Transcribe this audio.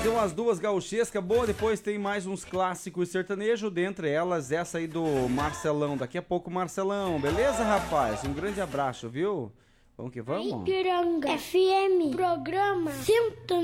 fazer umas duas gauchescas boas, depois tem mais uns clássicos sertanejos, dentre elas essa aí do Marcelão. Daqui a pouco Marcelão, beleza, rapaz? Um grande abraço, viu? Vamos que vamos. Ipiranga FM, programa 109.